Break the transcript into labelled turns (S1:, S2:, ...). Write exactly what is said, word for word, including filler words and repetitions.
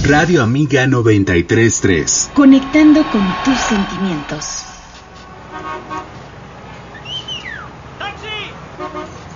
S1: Radio Amiga noventa y tres punto tres.
S2: Conectando con tus sentimientos.